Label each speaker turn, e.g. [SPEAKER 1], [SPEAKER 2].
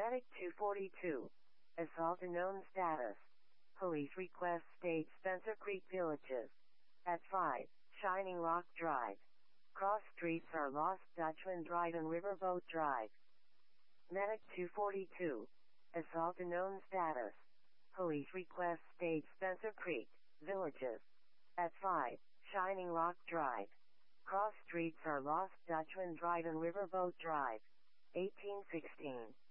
[SPEAKER 1] Medic 242. Assault unknown status. Police request state Spencer Creek Villages. At 5, Shining Rock Drive. Cross streets are lost Dutchman Drive and Riverboat Drive. Medic 242. Assault unknown status. Police request state Spencer Creek Villages. At 5, Shining Rock Drive. Cross streets are lost Dutchman Drive and Riverboat Drive. 1816.